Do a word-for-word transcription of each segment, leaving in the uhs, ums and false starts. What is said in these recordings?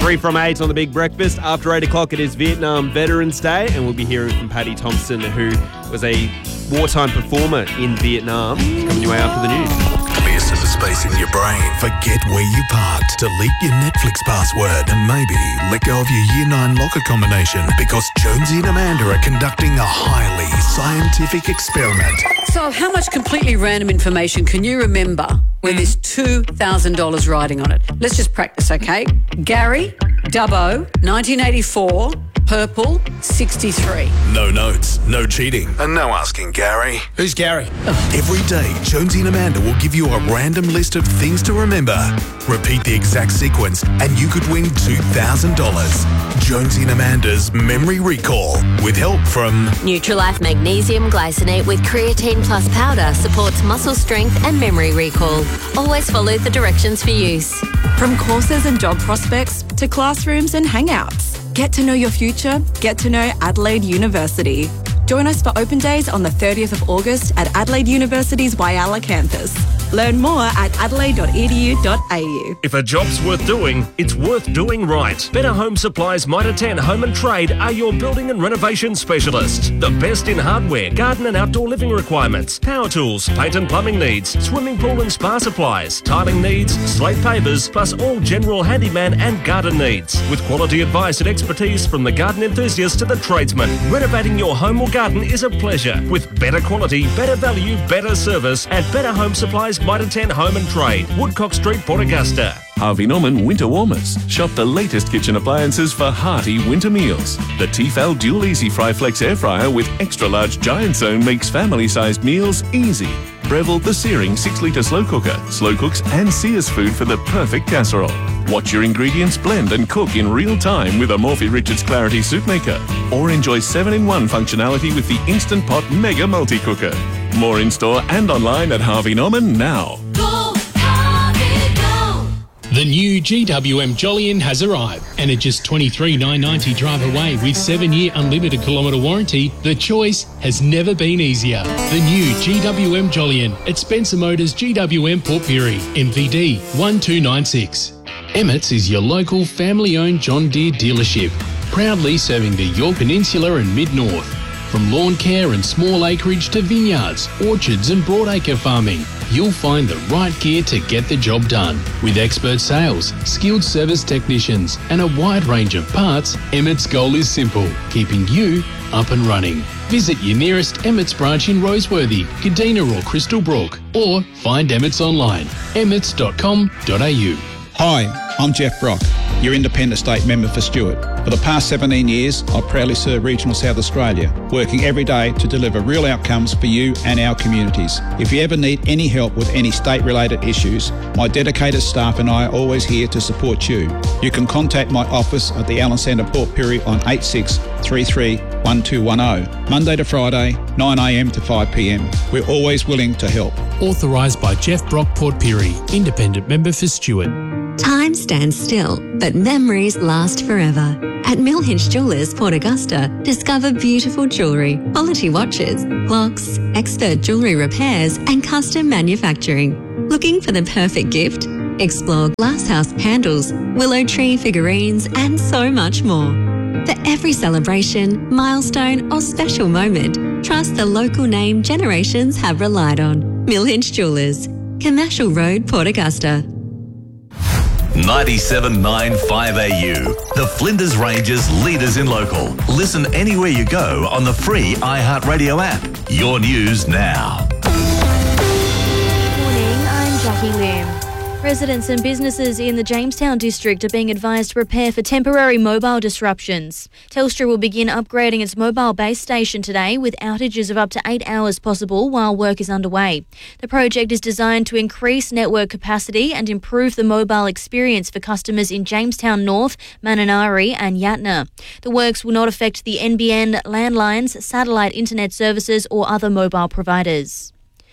Three from eight on The Big Breakfast. After eight o'clock, it is Vietnam Veterans Day, and we'll be hearing from Paddy Thompson, who was a wartime performer in Vietnam. It's coming your way after the news. Clear some space in your brain. Forget where you parked. Delete your Netflix password and maybe let go of your Year nine locker combination, because Jonesy and Amanda are conducting a highly scientific experiment. So how much completely random information can you remember when there's two thousand dollars riding on it? Let's just practice, okay? Gary, Dubbo, nineteen eighty-four, purple, sixty-three. No notes, no cheating, and no asking Gary. Who's Gary? Every day, Jonesy and Amanda will give you a random list of things to remember. Repeat the exact sequence and you could win two thousand dollars. Jonesy and Amanda's Memory Recall, with help from Nutrilife Magnesium Glycinate with Creatine Plus Powder supports muscle strength and memory recall. Always follow the directions for use. From courses and job prospects to classrooms and hangouts. Get to know your future. Get to know Adelaide University. Join us for open days on the thirtieth of August at Adelaide University's Whyalla campus. Learn more at adelaide dot e d u dot a u. If a job's worth doing, it's worth doing right. Better Home Supplies Mitre ten Home and Trade are your building and renovation specialist. The best in hardware, garden and outdoor living requirements, power tools, paint and plumbing needs, swimming pool and spa supplies, tiling needs, slate pavers, plus all general handyman and garden needs. With quality advice and expertise from the garden enthusiast to the tradesman, renovating your home or garden is a pleasure. With better quality, better value, better service at Better Home Supplies Mitre ten Home and Trade, Woodcock Street, Port Augusta. Harvey Norman Winter Warmers. Shop the latest kitchen appliances for hearty winter meals. The Tefal Dual Easy Fry Flex Air Fryer with extra large giant zone makes family-sized meals easy. Breville the Searing six litre slow cooker. Slow cooks and sears food for the perfect casserole. Watch your ingredients blend and cook in real time with a Morphy Richards Clarity Soup Maker. Or enjoy seven in one functionality with the Instant Pot Mega Multi-Cooker. More in-store and online at Harvey Norman now. Go, Harvey, go! The new G W M Jolyon has arrived, and at just twenty-three thousand nine hundred ninety drive away with seven-year unlimited kilometre warranty, the choice has never been easier. The new G W M Jolyon at Spencer Motors G W M Port Pirie, M V D one two nine six. Emmett's is your local family-owned John Deere dealership, proudly serving the Yorke Peninsula and Mid-North. From lawn care and small acreage to vineyards, orchards and broadacre farming, you'll find the right gear to get the job done. With expert sales, skilled service technicians and a wide range of parts, Emmett's goal is simple, keeping you up and running. Visit your nearest Emmett's branch in Roseworthy, Kadina or Crystal Brook, or find Emmett's online, emmets dot com dot a u. Hi, I'm Jeff Brock, your Independent State Member for Stewart. For the past seventeen years, I've proudly served Regional South Australia, working every day to deliver real outcomes for you and our communities. If you ever need any help with any state-related issues, my dedicated staff and I are always here to support you. You can contact my office at the Allen Centre Port Pirie on eight six three three one two one zero, Monday to Friday, nine a m to five p m. We're always willing to help. Authorised by Jeff Brock, Port Pirie, Independent Member for Stewart. Time stands still, but memories last forever. At Mill Hinch Jewellers, Port Augusta, discover beautiful jewellery, quality watches, clocks, expert jewellery repairs and custom manufacturing. Looking for the perfect gift? Explore glasshouse handles, willow tree figurines and so much more. For every celebration, milestone or special moment, trust the local name generations have relied on. Mill Hinch Jewellers, Commercial Road, Port Augusta. ninety-seven point nine five A U, the Flinders Ranges leaders in local. Listen anywhere you go on the free iHeartRadio app. Your news now. Morning, I'm Jackie Lim. Residents and businesses in the Jamestown district are being advised to prepare for temporary mobile disruptions. Telstra will begin upgrading its mobile base station today with outages of up to eight hours possible while work is underway. The project is designed to increase network capacity and improve the mobile experience for customers in Jamestown North, Mananari and Yatna. The works will not affect the N B N landlines, satellite internet services or other mobile providers.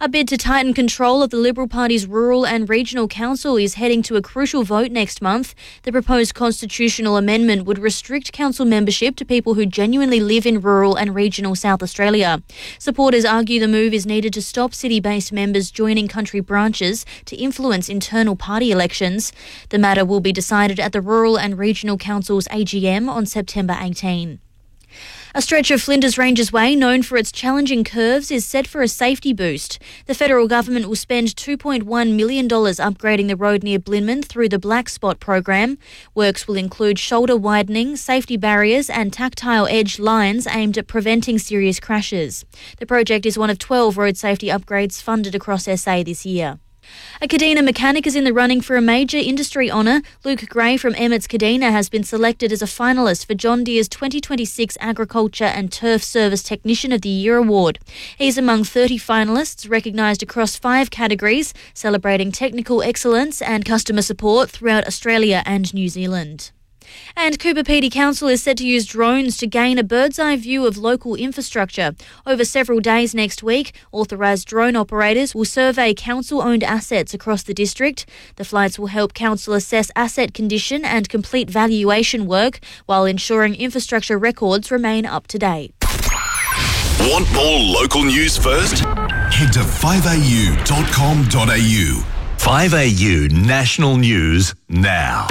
A bid to tighten control of the Liberal Party's rural and regional council is heading to a crucial vote next month. The proposed constitutional amendment would restrict council membership to people who genuinely live in rural and regional South Australia. Supporters argue the move is needed to stop city-based members joining country branches to influence internal party elections. The matter will be decided at the Rural and Regional Council's A G M on September eighteenth. A stretch of Flinders Ranges Way, known for its challenging curves, is set for a safety boost. The federal government will spend two point one million dollars upgrading the road near Blinman through the Black Spot program. Works will include shoulder widening, safety barriers and tactile edge lines aimed at preventing serious crashes. The project is one of twelve road safety upgrades funded across S A this year. A Kadina mechanic is in the running for a major industry honour. Luke Gray from Emmett's Kadina has been selected as a finalist for John Deere's twenty twenty-six Agriculture and Turf Service Technician of the Year award. He's among thirty finalists recognised across five categories, celebrating technical excellence and customer support throughout Australia and New Zealand. And Cooper Pedy Council is set to use drones to gain a bird's-eye view of local infrastructure. Over several days next week, authorised drone operators will survey council-owned assets across the district. The flights will help council assess asset condition and complete valuation work while ensuring infrastructure records remain up to date. Want more local news first? Head to five a u dot com dot a u. five A U National News now.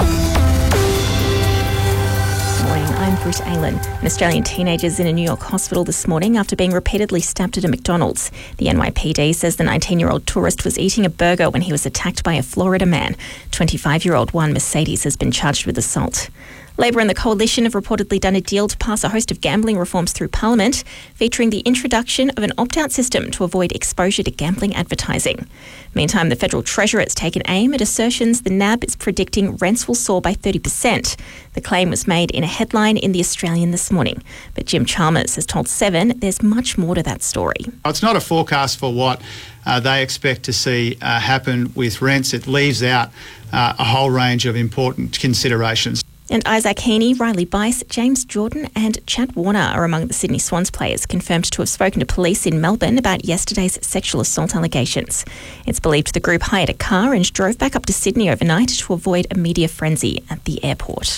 I'm Britt Aylan. An Australian teenager is in a New York hospital this morning after being repeatedly stabbed at a McDonald's. The N Y P D says the nineteen-year-old tourist was eating a burger when he was attacked by a Florida man. twenty-five-year-old Juan Mercedes has been charged with assault. Labor and the Coalition have reportedly done a deal to pass a host of gambling reforms through Parliament, featuring the introduction of an opt-out system to avoid exposure to gambling advertising. Meantime, the Federal Treasurer has taken aim at assertions the N A B is predicting rents will soar by thirty percent. The claim was made in a headline in The Australian this morning. But Jim Chalmers has told Seven there's much more to that story. It's not a forecast for what uh, they expect to see uh, happen with rents. It leaves out uh, a whole range of important considerations. And Isaac Heaney, Riley Bice, James Jordan and Chad Warner are among the Sydney Swans players confirmed to have spoken to police in Melbourne about yesterday's sexual assault allegations. It's believed the group hired a car and drove back up to Sydney overnight to avoid a media frenzy at the airport.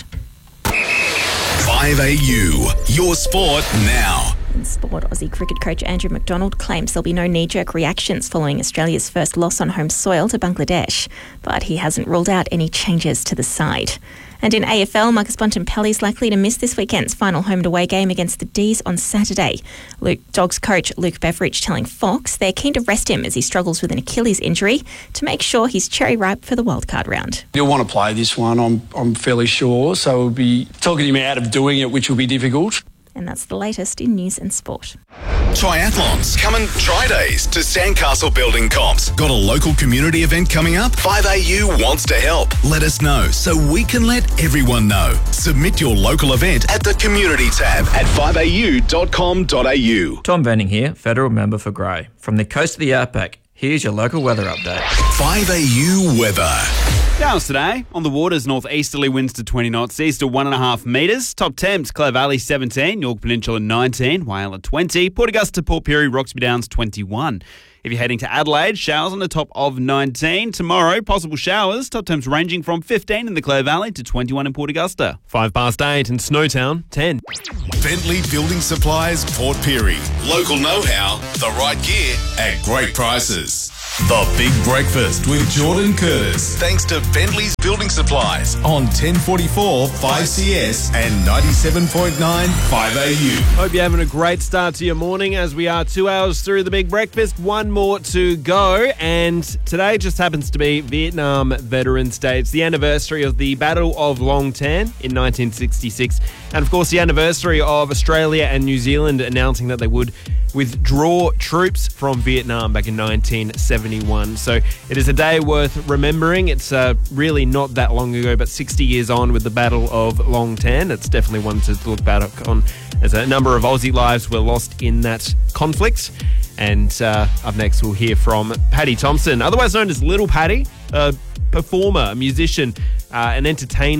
five A U, your sport now. In sport, Aussie cricket coach Andrew McDonald claims there'll be no knee-jerk reactions following Australia's first loss on home soil to Bangladesh, but he hasn't ruled out any changes to the side. And in A F L, Marcus Bontempelli is likely to miss this weekend's final home-and-away game against the D's on Saturday. Luke, Dogs coach Luke Beveridge telling Fox they're keen to rest him as he struggles with an Achilles injury to make sure he's cherry-ripe for the wildcard round. He'll want to play this one, I'm, I'm fairly sure, so we'll be talking him out of doing it, which will be difficult. And that's the latest in news and sport. Triathlons, come and try days to Sandcastle Building Comps. Got a local community event coming up? five A U wants to help. Let us know so we can let everyone know. Submit your local event at the community tab at five a u dot com dot a u. Tom Venning here, Federal Member for Grey. From the coast of the Outback, here's your local weather update. five A U weather. Showers today. On the waters, northeasterly winds to twenty knots, east to one and a half metres. Top temps, Clare Valley seventeen, York Peninsula nineteen, Whyalla twenty, Port Augusta, Port Pirie, Roxby Downs twenty-one. If you're heading to Adelaide, showers on the top of nineteen. Tomorrow, possible showers. Top temps ranging from fifteen in the Clare Valley to twenty-one in Port Augusta. Five past eight in Snowtown, ten. Bentley Building Supplies, Port Pirie. Local know-how, the right gear at great prices. The Big Breakfast with Jordan Curtis. Thanks to Bentley's Building Supplies on ten forty-four five C S and ninety-seven point nine five A U. Hope you're having a great start to your morning as we are two hours through the Big Breakfast. One more to go. And today just happens to be Vietnam Veterans Day. It's the anniversary of the Battle of Long Tan in nineteen sixty-six. And of course the anniversary of Australia and New Zealand announcing that they would withdraw troops from Vietnam back in nineteen seventy-one. So it is a day worth remembering. It's uh, really not that long ago, but sixty years on with the Battle of Long Tan. It's definitely one to look back on, as a number of Aussie lives were lost in that conflict. And uh, up next we'll hear from Paddy Thompson, otherwise known as Little Paddy, a performer, a musician, uh, an entertainer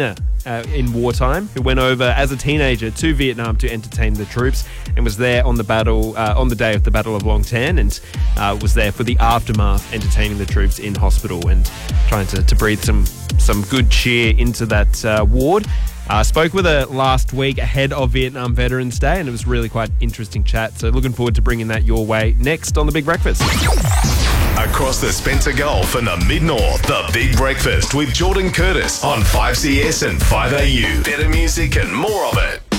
uh, in wartime who went over as a teenager to Vietnam to entertain the troops and was there on the battle uh, on the day of the Battle of Long Tan and uh, was there for the aftermath, entertaining the troops in hospital and trying to, to breathe some some good cheer into that uh, ward. I uh, spoke with her last week ahead of Vietnam Veterans Day, and it was really quite interesting chat. So looking forward to bringing that your way next on The Big Breakfast. Across the Spencer Gulf and the Mid-North, The Big Breakfast with Jordan Curtis on five C S and five A U. Better music and more of it.